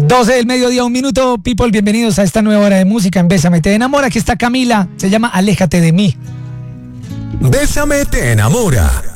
12 del mediodía, 1 minuto. People, bienvenidos a esta nueva hora de música en Bésame Te Enamora. Aquí está Camila, se llama Aléjate de mí. Bésame Te Enamora.